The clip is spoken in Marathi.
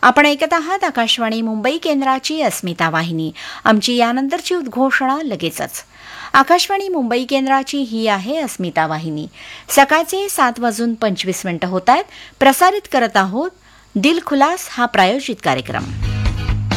आपण ऐकत आहात आकाशवाणी मुंबई केंद्राची अस्मिता वाहिनी. आमची यानंतरची उद्घोषणा लगेचच. आकाशवाणी मुंबई केंद्राची ही आहे अस्मिता वाहिनी. सकाळचे 7:25 होत आहेत. प्रसारित करत आहोत दिल खुलास हा प्रायोजित कार्यक्रम.